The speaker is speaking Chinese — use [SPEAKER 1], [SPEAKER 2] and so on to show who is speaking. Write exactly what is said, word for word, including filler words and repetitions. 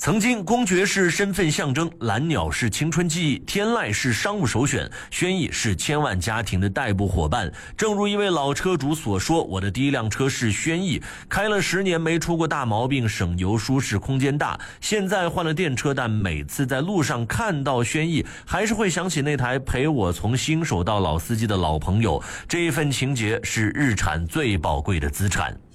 [SPEAKER 1] 曾经公爵是身份象征，蓝鸟是青春记忆，天籁是商务首选，轩逸是千万家庭的代步伙伴。正如一位老车主所说，我的第一辆车是轩逸，开了十年没出过大毛病，省油舒适空间大。现在换了电车，但每次在路上看到轩逸，还是会想起那台陪我从新手到老司机的老朋友，这一份情结是日产最宝贵的资产。